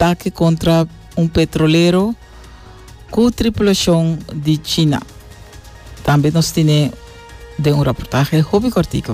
ataque contra un petrolero con tripulación de China. También nos tiene de un reportaje Joby Cortico.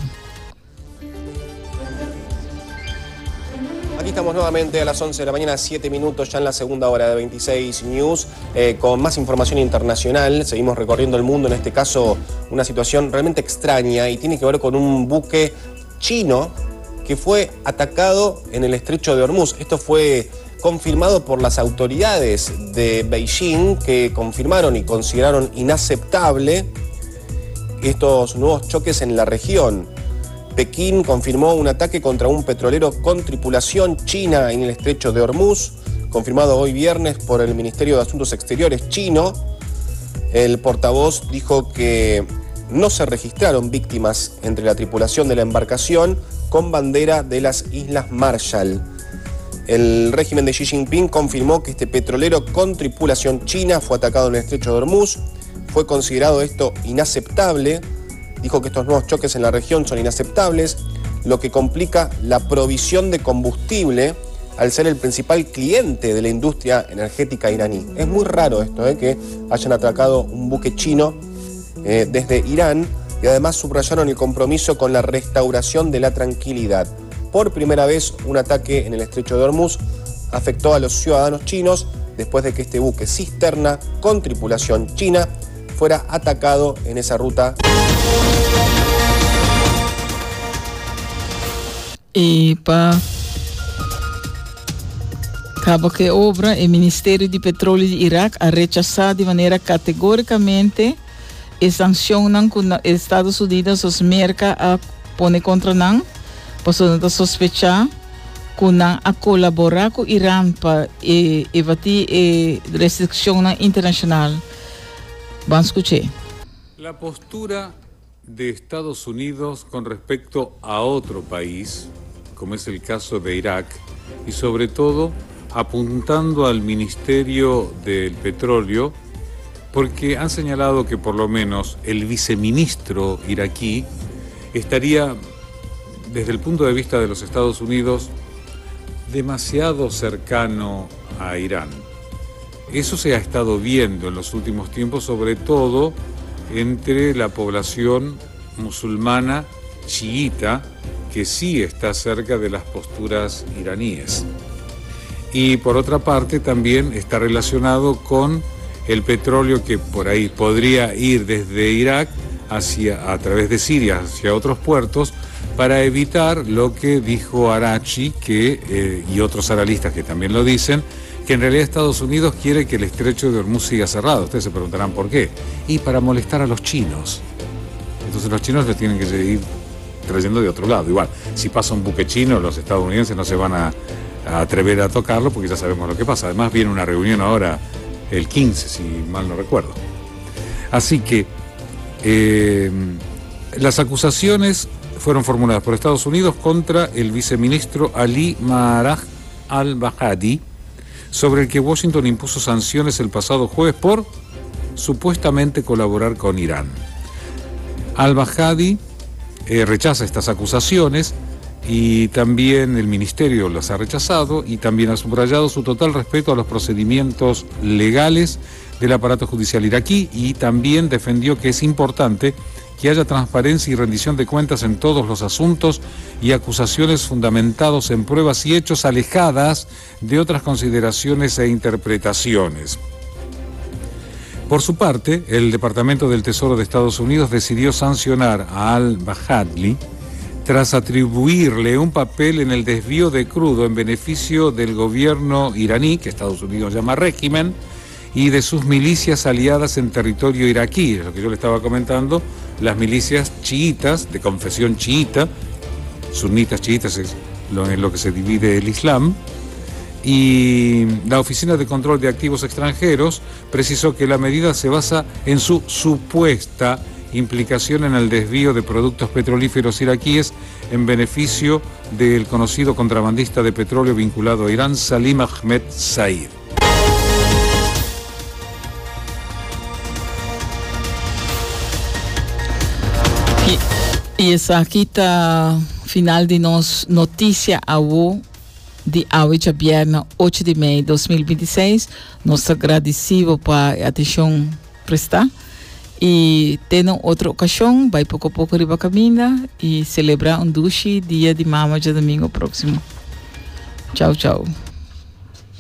Aquí estamos nuevamente a las 11 de la mañana, 7 minutos ya en la segunda hora de 26 News, con más información internacional. Seguimos recorriendo el mundo, en este caso una situación realmente extraña y tiene que ver con un buque chino que fue atacado en el estrecho de Hormuz. Esto fue confirmado por las autoridades de Beijing, que confirmaron y consideraron inaceptable estos nuevos choques en la región. Pekín confirmó un ataque contra un petrolero con tripulación china en el estrecho de Hormuz, confirmado hoy viernes por el Ministerio de Asuntos Exteriores chino. El portavoz dijo que no se registraron víctimas entre la tripulación de la embarcación con bandera de las Islas Marshall. El régimen de Xi Jinping confirmó que este petrolero con tripulación china fue atacado en el estrecho de Hormuz. Fue considerado esto inaceptable. Dijo que estos nuevos choques en la región son inaceptables, lo que complica la provisión de combustible al ser el principal cliente de la industria energética iraní. Es muy raro esto, que hayan atacado un buque chino desde Irán, y además subrayaron el compromiso con la restauración de la tranquilidad. Por primera vez, un ataque en el estrecho de Hormuz afectó a los ciudadanos chinos después de que este buque cisterna con tripulación china fuera atacado en esa ruta. E para cabo que obra, o Ministério de Petróleo de Irak ha rechazado de maneira categoricamente a sanção que os Estados Unidos os merca a pone contra não, passando a sospechar que não a colaborar com o Irã para evitar a restrição internacional. Vamos escuchar. La postura de Estados Unidos con respecto a otro país, como es el caso de Irak, y sobre todo apuntando al Ministerio del Petróleo, porque han señalado que por lo menos el viceministro iraquí estaría, desde el punto de vista de los Estados Unidos, demasiado cercano a Irán. Eso se ha estado viendo en los últimos tiempos, sobre todo entre la población musulmana chiita, que sí está cerca de las posturas iraníes. Y por otra parte también está relacionado con el petróleo que por ahí podría ir desde Irak a través de Siria hacia otros puertos, para evitar lo que dijo Arachi y otros analistas que también lo dicen, que en realidad Estados Unidos quiere que el estrecho de Hormuz siga cerrado. Ustedes se preguntarán por qué. Y para molestar a los chinos. Entonces los chinos le tienen que seguir trayendo de otro lado. Igual, si pasa un buque chino, los estadounidenses no se van a atrever a tocarlo porque ya sabemos lo que pasa. Además viene una reunión ahora el 15, si mal no recuerdo. Así que las acusaciones fueron formuladas por Estados Unidos contra el viceministro Ali Maaraj al-Bahadi, sobre el que Washington impuso sanciones el pasado jueves por supuestamente colaborar con Irán. Al-Bahadi rechaza estas acusaciones y también el ministerio las ha rechazado, y también ha subrayado su total respeto a los procedimientos legales del aparato judicial iraquí, y también defendió que es importante que haya transparencia y rendición de cuentas en todos los asuntos y acusaciones fundamentados en pruebas y hechos, alejadas de otras consideraciones e interpretaciones. Por su parte, el Departamento del Tesoro de Estados Unidos decidió sancionar a al-Bahadi tras atribuirle un papel en el desvío de crudo en beneficio del gobierno iraní, que Estados Unidos llama régimen, y de sus milicias aliadas en territorio iraquí. Es lo que yo le estaba comentando, las milicias chiitas, de confesión chiita, sunitas chiitas es en lo que se divide el Islam, y la Oficina de Control de Activos Extranjeros precisó que la medida se basa en su supuesta implicación en el desvío de productos petrolíferos iraquíes en beneficio del conocido contrabandista de petróleo vinculado a Irán, Salim Ahmed Said. E essa aqui está final de nossa notícia ao de hoje viernes 8 de maio de 2026. Nós agradecemos para a atenção prestar. E tendo outra ocasião, vai pouco a pouco riba caminha e celebrar um duche dia de mama de domingo próximo. Tchau, tchau.